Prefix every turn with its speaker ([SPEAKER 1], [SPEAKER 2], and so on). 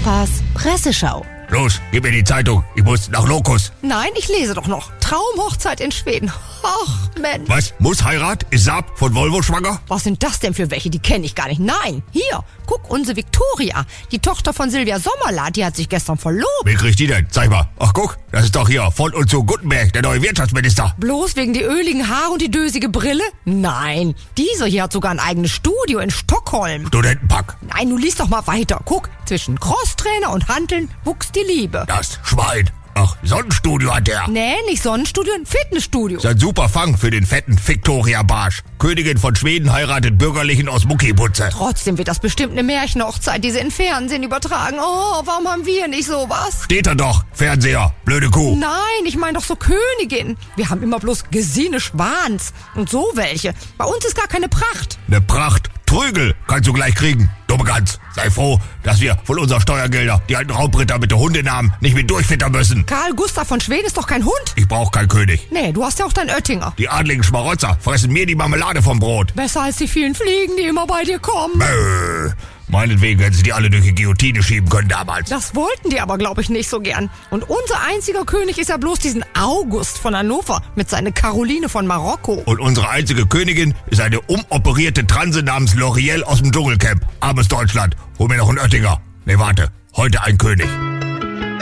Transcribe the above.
[SPEAKER 1] Papas Presseschau.
[SPEAKER 2] Los, gib mir die Zeitung. Ich muss nach Locus.
[SPEAKER 1] Nein, ich lese doch noch. Traumhochzeit in Schweden. Ach, Mensch.
[SPEAKER 2] Was? Muss Heirat? Ist Saab von Volvo schwanger?
[SPEAKER 1] Was sind das denn für welche? Die kenne ich gar nicht. Nein, hier, guck, unsere Viktoria. Die Tochter von Silvia Sommerlath, die hat sich gestern verlobt.
[SPEAKER 2] Wie kriegt die denn? Zeig mal. Ach, guck, das ist doch hier von und zu Gutenberg, der neue Wirtschaftsminister.
[SPEAKER 1] Bloß wegen die öligen Haare und die dösige Brille? Nein, diese hier hat sogar ein eigenes Studio in Stockholm.
[SPEAKER 2] Studentenpack.
[SPEAKER 1] Nein, du liest doch mal weiter. Guck, zwischen Crosstrainer und Hanteln wuchs die Liebe.
[SPEAKER 2] Das Schwein. Ach, Sonnenstudio hat der.
[SPEAKER 1] Nee, nicht Sonnenstudio, ein Fitnessstudio.
[SPEAKER 2] Ist ein super Fang für den fetten Viktoria Barsch. Königin von Schweden heiratet Bürgerlichen aus Muckibutze.
[SPEAKER 1] Trotzdem wird das bestimmt eine Märchenhochzeit, die sie in Fernsehen übertragen. Oh, warum haben wir nicht sowas?
[SPEAKER 2] Steht da doch, Fernseher, blöde Kuh.
[SPEAKER 1] Nein, ich meine doch so Königin. Wir haben immer bloß Gesine Schwans und so welche. Bei uns ist gar keine Pracht.
[SPEAKER 2] Ne Pracht. Trügel kannst du gleich kriegen. Dumme Gans. Sei froh, dass wir von unseren Steuergelder die alten Raubritter mit den Hundenamen nicht mehr durchfüttern müssen.
[SPEAKER 1] Karl Gustav von Schweden ist doch kein Hund.
[SPEAKER 2] Ich brauch keinen König.
[SPEAKER 1] Nee, du hast ja auch deinen Oettinger.
[SPEAKER 2] Die adligen Schmarotzer fressen mir die Marmelade vom Brot.
[SPEAKER 1] Besser als die vielen Fliegen, die immer bei dir kommen.
[SPEAKER 2] Meinetwegen hätten sie die alle durch die Guillotine schieben können damals.
[SPEAKER 1] Das wollten die aber, glaube ich, nicht so gern. Und unser einziger König ist ja bloß diesen August von Hannover mit seiner Caroline von Marokko.
[SPEAKER 2] Und unsere einzige Königin ist eine umoperierte Transe namens L'Oreal aus dem Dschungelcamp. Armes Deutschland, hol mir noch einen Oettinger. Nee, warte, heute ein König.